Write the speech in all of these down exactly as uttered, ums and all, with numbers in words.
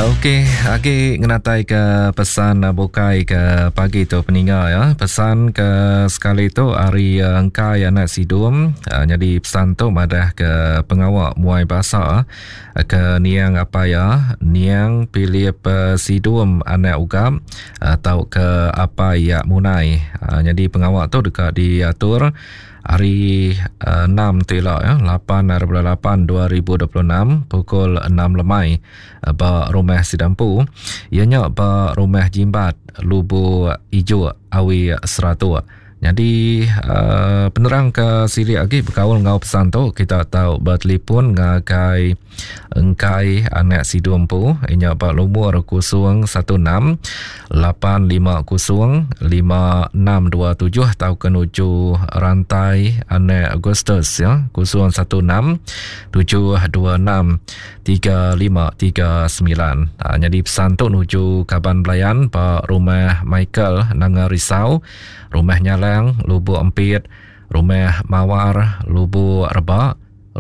Okey, lagi ngenatai ke pesan uh, bukai ke pagi tu peninggal ya. Pesan ke sekali tu hari uh, engkai anak sidum. Uh, jadi pesan tu madah ke pengawak muai bahasa uh, ke niang apa ya, niang pilih pesidum anak ugam atau uh, ke apa ya munai. Uh, jadi pengawak tu dekat diatur hari uh, enam tu lah ya, lapan bulan lapan dua ribu dua puluh enam pukul enam lemai uh, ba rumah Sidampu ianya ba rumah Jimbat Lubu Ijo Awi Seratu. Jadi uh, penerang ke sili lagi berkawan ngau pesan tu kita tahu bertelefon ngakai engkai anak Sidampu ianya ba lumur kosong satu enam lapan lima kosong lima enam dua tujuh tahu kenuju rantai anak Agustus ya kosong satu enam tujuh dua enam tiga lima tiga sembilan. Ha, jadi pesan tu nuju Kaban Belayan pa rumah Michael Nanga Risau, rumah Nyalang Lubu Empit, rumah Mawar Lubu Rebak,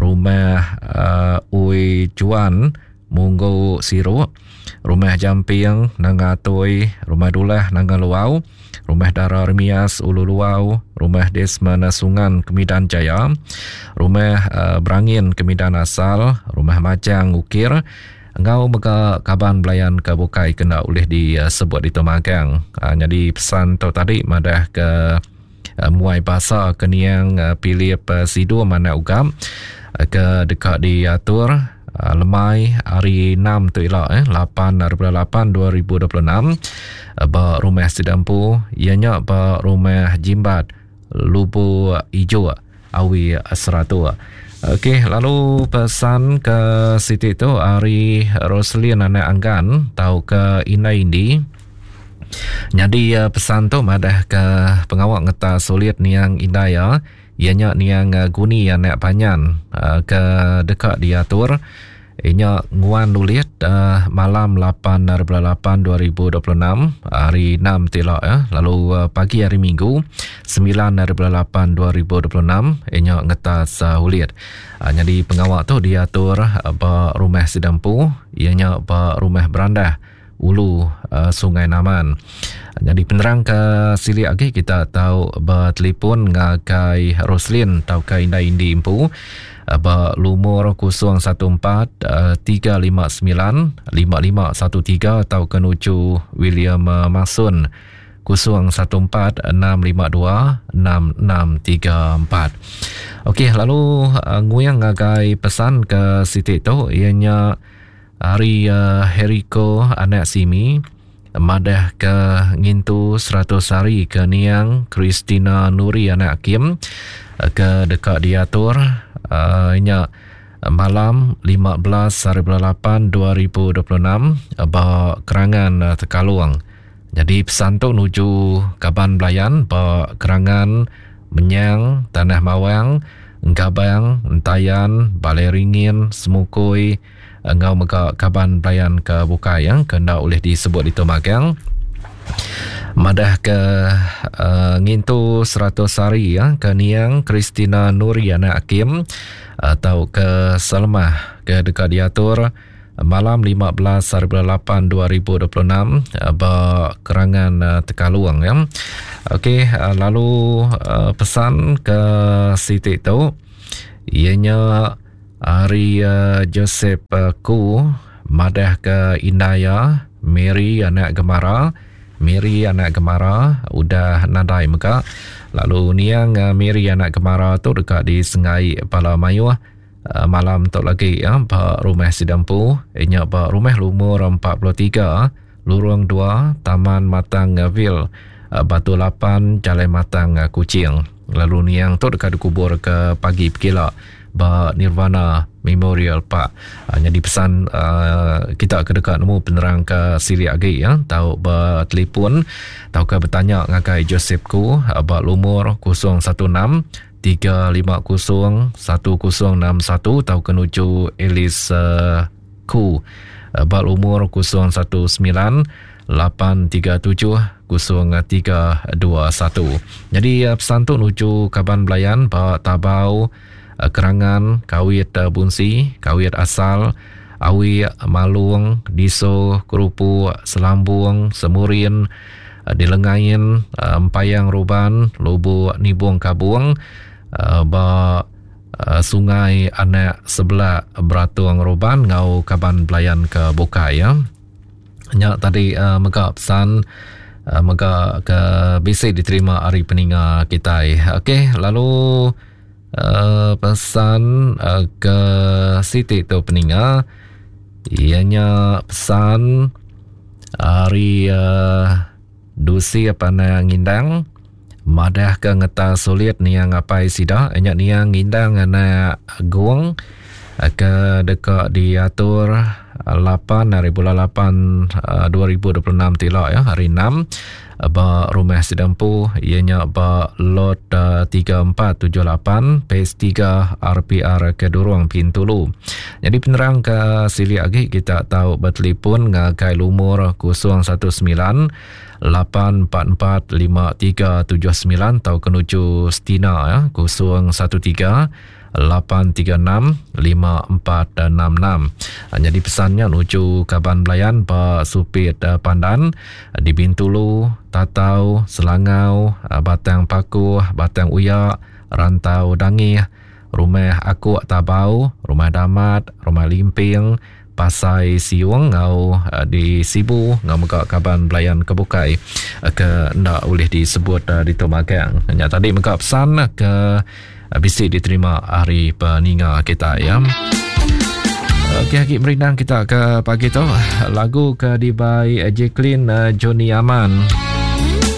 rumah uh, Ui Juan Munggu Siru, rumah Jamping Nanga Toy, rumah Dulah Nanga Luau, rumah Dara Remias Ulu Luau, rumah Desmond Sungan Kemidan Jaya, rumah uh, Berangin Kemidan Asal, rumah Majang Ukir. Engkau mega Kaban Belayan ke bukai kena oleh disebut di Tomagang. Uh, jadi pesan tu tadi madah ke uh, muai bahasa keniang uh, pilih pesidu mana ugam uh, ke dekat diatur uh, lemai hari enam tu ilah eh lapan bulan lapan dua ribu dua puluh enam uh, ba rumah Sidampu ianya ba rumah Jimbat Lubu Ijo Awi Seratu. Okey, lalu pesan ke Siti tu hari Roslin anak Anggan tahu ke Inai Indi. Jadi uh, pesan tu madah ke pengawak ngeta sulit niang Indaya ianya niang uh, Guni anak Panyan uh, ke dekat diatur ianya nguan nulit uh, malam lapan bulan lapan dua ribu dua puluh enam hari enam tilak ya. Lalu uh, pagi hari Minggu sembilan bulan lapan dua ribu dua puluh enam ianya ngetas uh, hulit. Uh, jadi pengawak tu diatur uh, ba rumah Sidampu ianya ba rumah Berandah Ulu uh, Sungai Naman. Jadi penerang ke sili lagi kita tahu bertelefon ngakai Roslin tahu ke Indah Indi Impu ba lumur kosong satu empat tiga lima sembilan lima lima satu tiga atau kenuju William Masun kosong satu empat enam lima dua enam enam tiga empat. Okey, lalu uh, nguyang ngagai pesan ke Siti tu ianya hari uh, Heriko anak Simi madah ke ngintu seratus hari ke niang Christina Nuri anak Kim ke dekat diatur uh, inya malam lima belas bulan lapan dua ribu dua puluh enam ba Kerangan uh, Tekaluang. Jadi pesan tu nuju Kaban Belayan ba Kerangan Menyang Tanah Mawang Ngabang Entayan Baleringin Semukui engau mega Kaban Belayan ke bukai yang kena oleh disebut di Tomagang madah ke uh, ngintu seratus hari ya ke niang Christina Nuriana Hakim atau ke Salmah ke dekat diatur malam lima belas bulan lapan dua ribu dua puluh enam ba Kerangan uh, Tekaluang ya. Okey, uh, lalu uh, pesan ke Siti tu ianya hari uh, Joseph uh, Ku madah ke Indaya Mary anak Gemara Mary anak Gemara udah nadai meka. Lalu niang uh, Mary anak Gemara tu dekat di Sengai Pala Mayu uh, malam tu lagi ya ba rumah Sidampu inya ba rumah lumur empat puluh tiga lorong dua Taman Matang Ville uh, Batu Lapan Jalan Matang uh, Kuching. Lalu niang tu dekat dikubur ke pagi pekila ba Nirvana Memorial Park. Uh, jadi pesan uh, kita ke dekat nemu penerang ke sili agi ya tahu ba telefon tahu ke bertanya ngakai Joseph Ku uh, ba lumur kosong satu enam tiga lima kosong satu kosong enam satu tahu kenuju Elis uh, Ku uh, ba lumur kosong satu sembilan lapan tiga tujuh kosong tiga dua satu. Jadi uh, pesan tu nuju Kaban Belayan ba Tabau Kerangan, Kawit Bunsi, Kawit Asal, Awi, Malung, Diso, Kerupu, Selambung, Semurin, di Lengayin, Empayang Ruban, Lubu Nibung Kabuang, ba Sungai Anak Sebelah Beratuang Ruban, ngau Kaban Belayan ke Bokai ya. Nya tadi uh, mega pesan uh, mega ke bisa diterima hari peninga kita. Okey, lalu uh, pesan uh, ke Siti tu peninga, ianya pesan hari uh, dusi apa na ngindang madah ke ngeta sulit ni yang apa sida enya ni yang ngindang ana guang ke dekat diatur lapan hari bulan lapan dua ribu dua puluh enam tilak ya, hari enam ba rumah sedempu ianya ba lot tiga empat tujuh lapan pes tiga R P R Kedurung Pintulu. Jadi penerang ke sili agi kita tahu bertelefon ngakai lumur kosong satu sembilan lapan empat empat lima tiga tujuh sembilan atau kenuju Stina ya, kosong satu tiga lapan tiga enam lima empat enam enam. Jadi pesannya nuju Kaban Belayan Pak Supit Pandan di Bintulu, Tatau, Selangau, Batang Paku, Batang Uyak, Rantau Dangi, Rumah Aku Tabau, Rumah Damat, Rumah Limping, Pasai Siung ngau di Sibu ngau muka Kaban Belayan Kebukai ke ndak boleh disebut di Tomagang. Hanya tadi muka pesan ke bisa diterima hari peninga kita ya. Okey, Hakik Merindang kita ke pagi tu lagu ke dibai Jacqueline Johnny Aman.